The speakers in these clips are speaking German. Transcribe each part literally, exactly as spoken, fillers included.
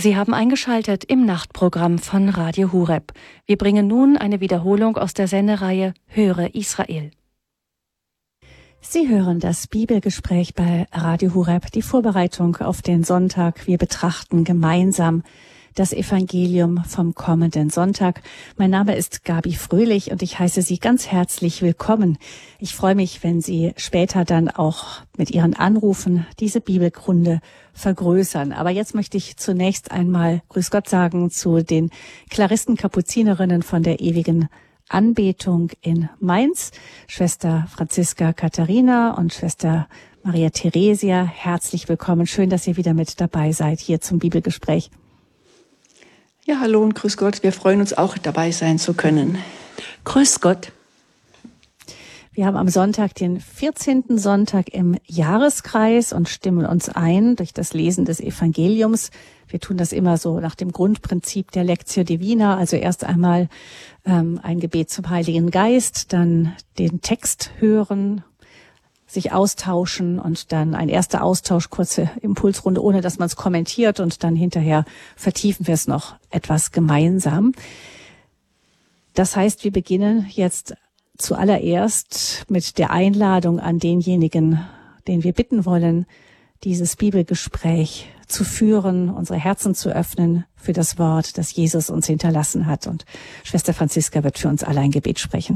Sie haben eingeschaltet im Nachtprogramm von Radio Horeb. Wir bringen nun eine Wiederholung aus der Sendereihe Höre Israel. Sie hören das Bibelgespräch bei Radio Horeb, die Vorbereitung auf den Sonntag. Wir betrachten gemeinsam das Evangelium vom kommenden Sonntag. Mein Name ist Gabi Fröhlich und ich heiße Sie ganz herzlich willkommen. Ich freue mich, wenn Sie später dann auch mit Ihren Anrufen diese Bibelgründe vergrößern. Aber jetzt möchte ich zunächst einmal Grüß Gott sagen zu den Claristen-Kapuzinerinnen von der ewigen Anbetung in Mainz, Schwester Franziska Katharina und Schwester Maria Theresia. Herzlich willkommen. Schön, dass ihr wieder mit dabei seid hier zum Bibelgespräch. Ja, hallo und grüß Gott. Wir freuen uns auch, dabei sein zu können. Grüß Gott. Wir haben am Sonntag den vierzehnten Sonntag im Jahreskreis und stimmen uns ein durch das Lesen des Evangeliums. Wir tun das immer so nach dem Grundprinzip der Lectio Divina, also erst einmal ähm, ein Gebet zum Heiligen Geist, dann den Text hören, sich austauschen und dann ein erster Austausch, kurze Impulsrunde, ohne dass man es kommentiert, und dann hinterher vertiefen wir es noch etwas gemeinsam. Das heißt, wir beginnen jetzt zuallererst mit der Einladung an denjenigen, den wir bitten wollen, dieses Bibelgespräch zu führen, unsere Herzen zu öffnen für das Wort, das Jesus uns hinterlassen hat. Und Schwester Franziska wird für uns alle ein Gebet sprechen.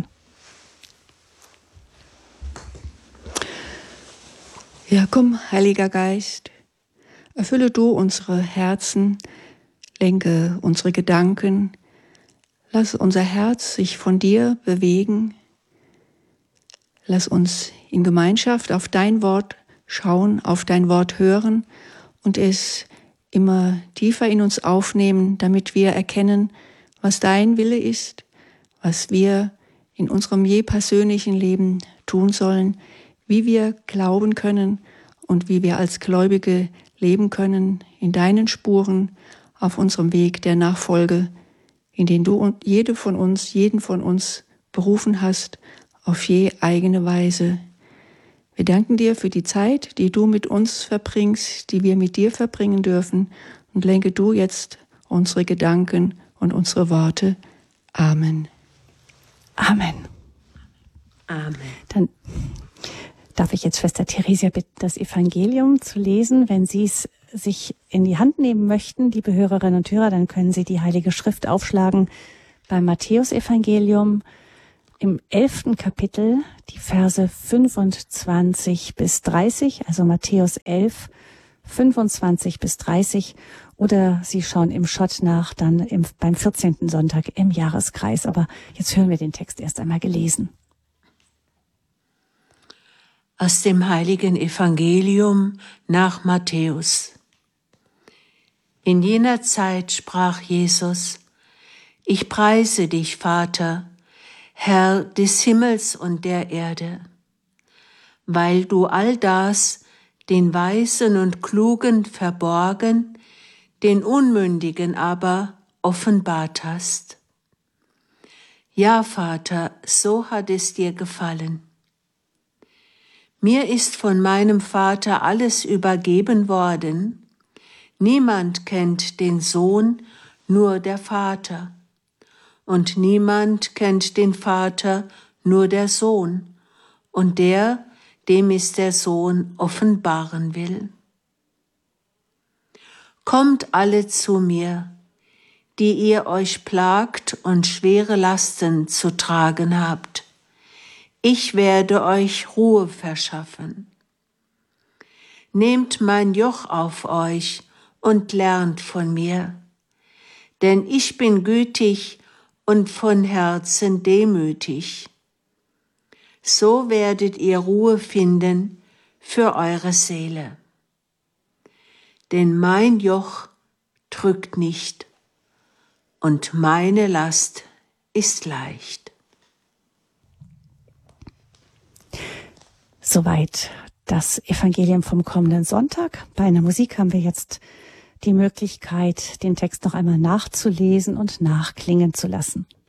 Ja, komm, Heiliger Geist, erfülle du unsere Herzen, lenke unsere Gedanken, lass unser Herz sich von dir bewegen, lass uns in Gemeinschaft auf dein Wort schauen, auf dein Wort hören und es immer tiefer in uns aufnehmen, damit wir erkennen, was dein Wille ist, was wir in unserem je persönlichen Leben tun sollen, wie wir glauben können und wie wir als Gläubige leben können in deinen Spuren auf unserem Weg der Nachfolge, in den du jede von uns, jeden von uns berufen hast, auf je eigene Weise. Wir danken dir für die Zeit, die du mit uns verbringst, die wir mit dir verbringen dürfen, und lenke du jetzt unsere Gedanken und unsere Worte. Amen. Amen. Amen. Dann darf ich jetzt Schwester Theresia bitten, das Evangelium zu lesen. Wenn Sie es sich in die Hand nehmen möchten, liebe Hörerinnen und Hörer, dann können Sie die Heilige Schrift aufschlagen beim Matthäusevangelium im elften Kapitel, die Verse fünfundzwanzig bis dreißig, also Matthäus elf, fünfundzwanzig bis dreißig, oder Sie schauen im Schott nach, dann im, beim vierzehnten Sonntag im Jahreskreis. Aber jetzt hören wir den Text erst einmal gelesen. Aus dem heiligen Evangelium nach Matthäus. In jener Zeit sprach Jesus: Ich preise dich, Vater, Herr des Himmels und der Erde, weil du all das den Weisen und Klugen verborgen, den Unmündigen aber offenbart hast. Ja, Vater, so hat es dir gefallen. Mir ist von meinem Vater alles übergeben worden. Niemand kennt den Sohn, nur der Vater. Und niemand kennt den Vater, nur der Sohn. Und der, dem es der Sohn offenbaren will. Kommt alle zu mir, die ihr euch plagt und schwere Lasten zu tragen habt. Ich werde euch Ruhe verschaffen. Nehmt mein Joch auf euch und lernt von mir, denn ich bin gütig und von Herzen demütig. So werdet ihr Ruhe finden für eure Seele. Denn mein Joch drückt nicht und meine Last ist leicht. Soweit das Evangelium vom kommenden Sonntag. Bei einer Musik haben wir jetzt die Möglichkeit, den Text noch einmal nachzulesen und nachklingen zu lassen.